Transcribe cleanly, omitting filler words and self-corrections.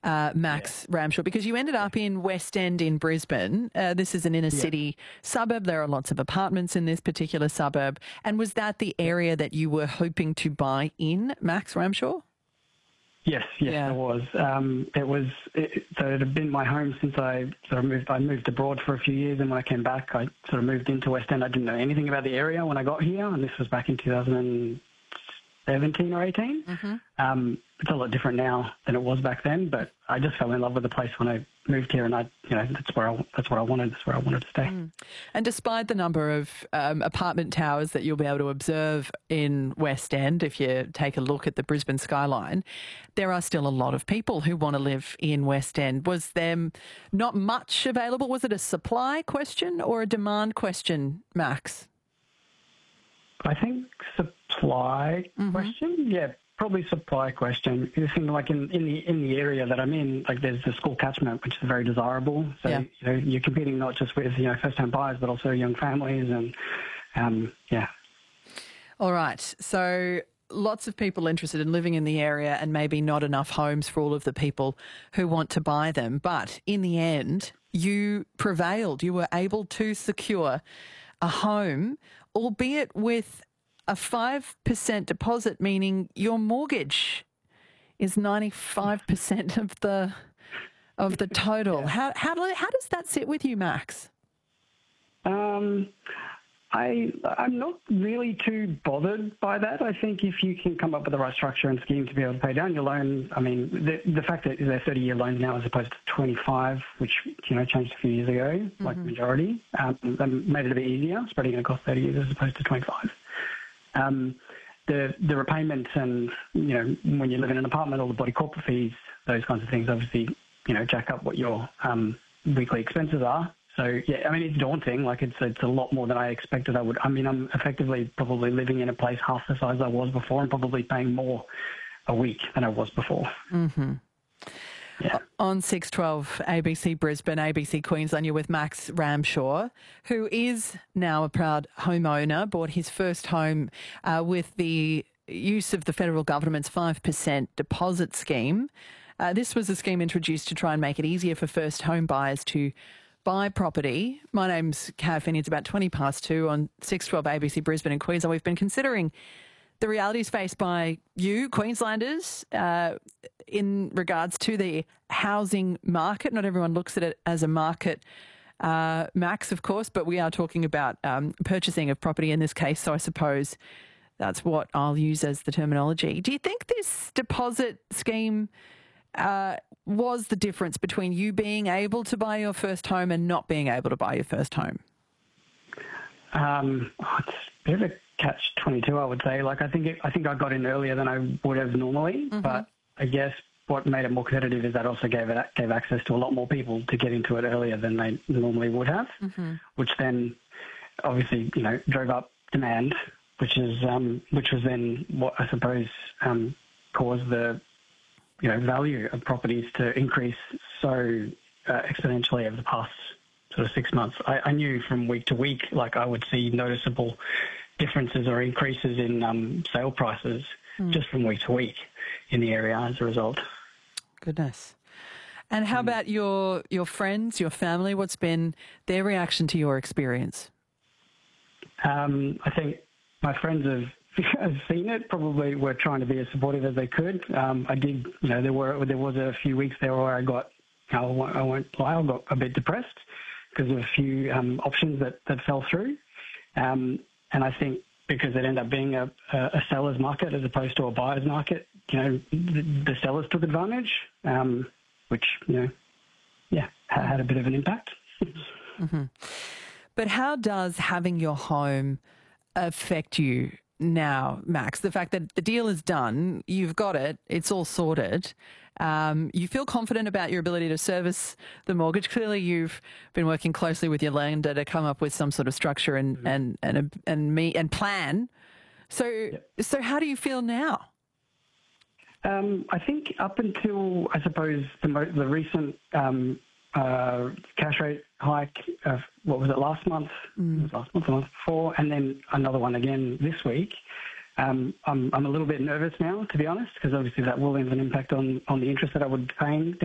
Max Ramshaw, because you ended up in West End in Brisbane. This is an inner city suburb. There are lots of apartments in this particular suburb. And was that the area that you were hoping to buy in, Max Ramshaw? Yes, it was. So it had been my home since I moved abroad for a few years, and when I came back, I sort of moved into West End. I didn't know anything about the area when I got here, and this was back in 2017 or 18. Mm-hmm. It's a lot different now than it was back then, but I just fell in love with the place when I moved here, and that's what I wanted. That's where I wanted to stay. And despite the number of apartment towers that you'll be able to observe in West End, if you take a look at the Brisbane skyline, there are still a lot of people who want to live in West End. Was there not much available? Was it a supply question or a demand question, Max? I think supply question. Yeah, probably supply question. You think like in the area that I'm in, like there's the school catchment, which is very desirable. So you're competing not just with first time buyers, but also young families and All right. So lots of people interested in living in the area, and maybe not enough homes for all of the people who want to buy them. But in the end, you prevailed. You were able to secure a home, albeit with a 5% deposit, meaning your mortgage is 95% of the total. Yeah. How does that sit with you, Max? I'm not really too bothered by that. I think if you can come up with the right structure and scheme to be able to pay down your loan, I mean, the fact that they're 30-year loans now as opposed to 25, which changed a few years ago, like the majority, that made it a bit easier, spreading it across 30 years as opposed to 25. The repayments and, when you live in an apartment, all the body corporate fees, those kinds of things, obviously, jack up what your weekly expenses are. So, yeah, I mean, it's daunting. Like, it's a lot more than I expected I would. I mean, I'm effectively probably living in a place half the size I was before and probably paying more a week than I was before. Mm-hmm. Yeah. On 612 ABC Brisbane, ABC Queensland, you're with Max Ramshaw, who is now a proud homeowner, bought his first home with the use of the federal government's 5% deposit scheme. This was a scheme introduced to try and make it easier for first home buyers to buy property. My name's Kat Finney. It's about 2:20 on 612 ABC Brisbane and Queensland. We've been considering the realities faced by you, Queenslanders, in regards to the housing market. Not everyone looks at it as a market, Max, of course, but we are talking about purchasing of property in this case, so I suppose that's what I'll use as the terminology. Do you think this deposit scheme was the difference between you being able to buy your first home and not being able to buy your first home? It's a bit of a catch-22, I would say. Like, I think I got in earlier than I would have normally, but I guess what made it more competitive is that also gave access to a lot more people to get into it earlier than they normally would have, which then obviously, drove up demand, which was then what I suppose caused the value of properties to increase so exponentially over the past sort of 6 months. I knew from week to week, like, I would see noticeable differences or increases in sale prices just from week to week in the area as a result. Goodness. And how about your friends, your family? What's been their reaction to your experience? I think my friends have seen it, probably were trying to be as supportive as they could. I did, there was a few weeks there where I got a bit depressed because of a few options that fell through. And I think because it ended up being a seller's market as opposed to a buyer's market, the sellers took advantage, which, had a bit of an impact. But how does having your home affect you now, Max? The fact that the deal is done, you've got it, it's all sorted. You feel confident about your ability to service the mortgage. Clearly, you've been working closely with your lender to come up with some sort of structure and plan. So how do you feel now? I think up until, I suppose, the recent cash rate hike of, what was it, last month? Last month, the month before, and then another one again this week. I'm a little bit nervous now, to be honest, because obviously that will have an impact on the interest that I would be paying